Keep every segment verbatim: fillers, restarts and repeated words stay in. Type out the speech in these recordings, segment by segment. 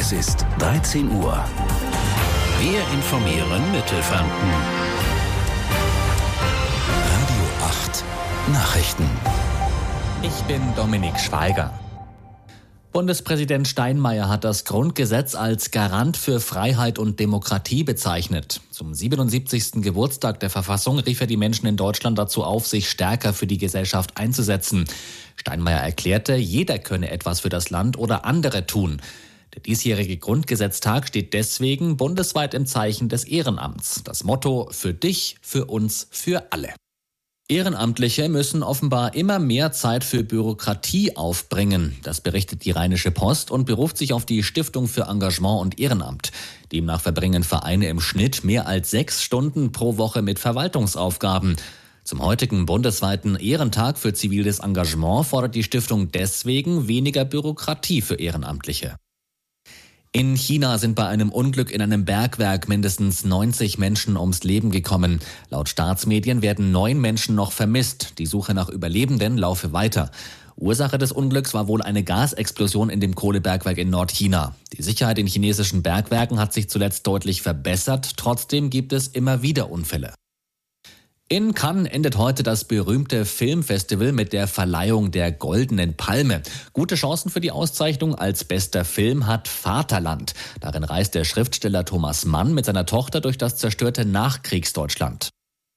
Es ist dreizehn Uhr. Wir informieren Mittelfranken. Radio acht Nachrichten. Ich bin Dominik Schweiger. Bundespräsident Steinmeier hat das Grundgesetz als Garant für Freiheit und Demokratie bezeichnet. Zum siebenundsiebzigsten Geburtstag der Verfassung rief er die Menschen in Deutschland dazu auf, sich stärker für die Gesellschaft einzusetzen. Steinmeier erklärte, jeder könne etwas für das Land oder andere tun. Der diesjährige Grundgesetztag steht deswegen bundesweit im Zeichen des Ehrenamts. Das Motto: für dich, für uns, für alle. Ehrenamtliche müssen offenbar immer mehr Zeit für Bürokratie aufbringen. Das berichtet die Rheinische Post und beruft sich auf die Stiftung für Engagement und Ehrenamt. Demnach verbringen Vereine im Schnitt mehr als sechs Stunden pro Woche mit Verwaltungsaufgaben. Zum heutigen bundesweiten Ehrentag für ziviles Engagement fordert die Stiftung deswegen weniger Bürokratie für Ehrenamtliche. In China sind bei einem Unglück in einem Bergwerk mindestens neunzig Menschen ums Leben gekommen. Laut Staatsmedien werden neun Menschen noch vermisst. Die Suche nach Überlebenden laufe weiter. Ursache des Unglücks war wohl eine Gasexplosion in dem Kohlebergwerk in Nordchina. Die Sicherheit in chinesischen Bergwerken hat sich zuletzt deutlich verbessert. Trotzdem gibt es immer wieder Unfälle. In Cannes endet heute das berühmte Filmfestival mit der Verleihung der Goldenen Palme. Gute Chancen für die Auszeichnung als bester Film hat Vaterland. Darin reist der Schriftsteller Thomas Mann mit seiner Tochter durch das zerstörte Nachkriegsdeutschland.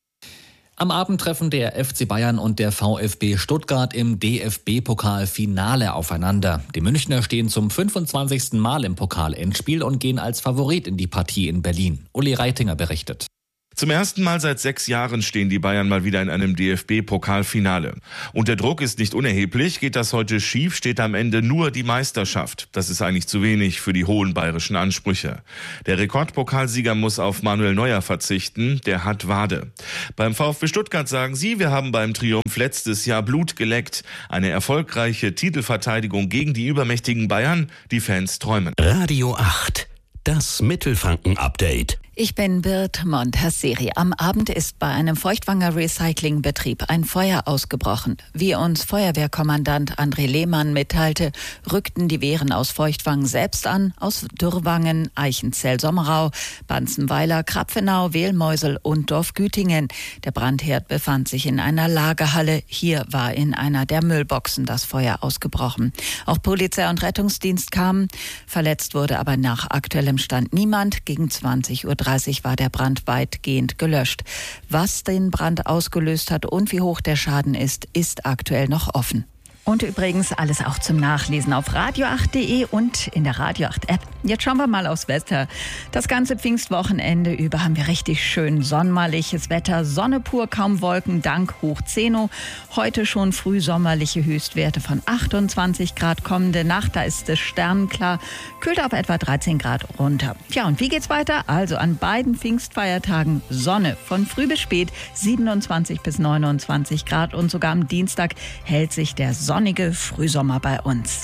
Am Abend treffen der F C Bayern und der VfB Stuttgart im D F B-Pokal-Finale aufeinander. Die Münchner stehen zum fünfundzwanzigsten Mal im Pokal-Endspiel und gehen als Favorit in die Partie in Berlin. Uli Reitinger berichtet. Zum ersten Mal seit sechs Jahren stehen die Bayern mal wieder in einem D F B-Pokalfinale. Und der Druck ist nicht unerheblich. Geht das heute schief, steht am Ende nur die Meisterschaft. Das ist eigentlich zu wenig für die hohen bayerischen Ansprüche. Der Rekordpokalsieger muss auf Manuel Neuer verzichten. Der hat Wade. Beim VfB Stuttgart sagen sie, wir haben beim Triumph letztes Jahr Blut geleckt. Eine erfolgreiche Titelverteidigung gegen die übermächtigen Bayern. Die Fans träumen. Radio acht. Das Mittelfranken-Update. Ich bin Bird Montasseri. Am Abend ist bei einem Feuchtwanger Recyclingbetrieb ein Feuer ausgebrochen. Wie uns Feuerwehrkommandant André Lehmann mitteilte, rückten die Wehren aus Feuchtwang selbst an, aus Dürrwangen, Eichenzell-Sommerau, Banzenweiler, Krapfenau, Wehlmeusel und Dorfgütingen. Der Brandherd befand sich in einer Lagerhalle. Hier war in einer der Müllboxen das Feuer ausgebrochen. Auch Polizei und Rettungsdienst kamen. Verletzt wurde aber nach aktuellem Stand niemand. Gegen zwanzig Uhr dreißig war der Brand weitgehend gelöscht. Was den Brand ausgelöst hat und wie hoch der Schaden ist, ist aktuell noch offen. Und übrigens alles auch zum Nachlesen auf radio acht punkt de und in der Radio acht App. Jetzt schauen wir mal aufs Wetter. Das ganze Pfingstwochenende über haben wir richtig schön sommerliches Wetter. Sonne pur, kaum Wolken, dank hoch zehn. Heute schon frühsommerliche Höchstwerte von achtundzwanzig Grad. Kommende Nacht, da ist es sternenklar, kühlt auf etwa dreizehn Grad runter. Tja, und wie geht's weiter? Also an beiden Pfingstfeiertagen Sonne von früh bis spät, siebenundzwanzig bis neunundzwanzig Grad. Und sogar am Dienstag hält sich der Sonne Sonnige Frühsommer bei uns.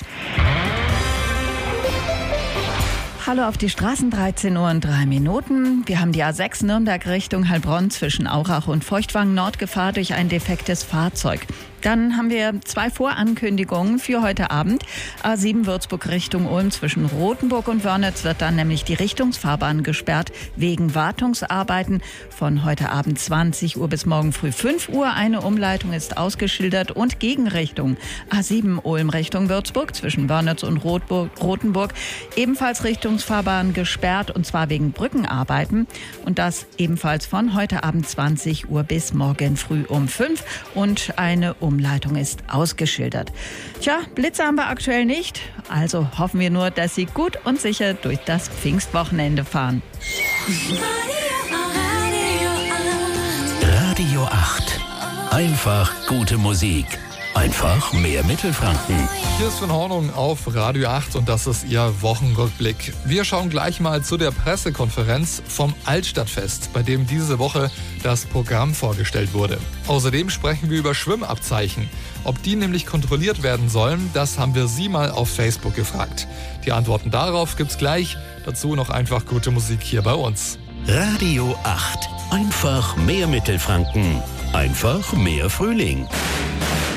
Hallo auf die Straßen, dreizehn Uhr und drei Minuten. Wir haben die A sechs Nürnberg Richtung Heilbronn zwischen Aurach und Feuchtwang Nordgefahr durch ein defektes Fahrzeug. Dann haben wir zwei Vorankündigungen für heute Abend. A sieben Würzburg Richtung Ulm zwischen Rothenburg und Wörnitz wird dann nämlich die Richtungsfahrbahn gesperrt wegen Wartungsarbeiten. Von heute Abend zwanzig Uhr bis morgen früh fünf Uhr. Eine Umleitung ist ausgeschildert und Gegenrichtung A sieben Ulm Richtung Würzburg zwischen Wörnitz und Rothenburg ebenfalls Richtungsfahrbahn gesperrt und zwar wegen Brückenarbeiten. Und das ebenfalls von heute Abend zwanzig Uhr bis morgen früh um fünf und eine Umleitung Umleitung ist ausgeschildert. Tja, Blitze haben wir aktuell nicht, also hoffen wir nur, dass Sie gut und sicher durch das Pfingstwochenende fahren. Radio acht. Einfach gute Musik. Einfach mehr Mittelfranken. Hier ist Sven Hornung auf Radio acht und das ist Ihr Wochenrückblick. Wir schauen gleich mal zu der Pressekonferenz vom Altstadtfest, bei dem diese Woche das Programm vorgestellt wurde. Außerdem sprechen wir über Schwimmabzeichen. Ob die nämlich kontrolliert werden sollen, das haben wir Sie mal auf Facebook gefragt. Die Antworten darauf gibt's gleich. Dazu noch einfach gute Musik hier bei uns. Radio acht. Einfach mehr Mittelfranken. Einfach mehr Frühling.